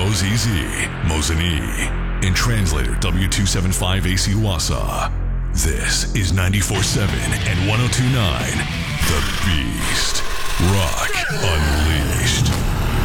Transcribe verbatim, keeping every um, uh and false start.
Mozizi, Mozini, and translator W two seventy-five A C Wasa. This is ninety-four point seven and one oh two point nine, The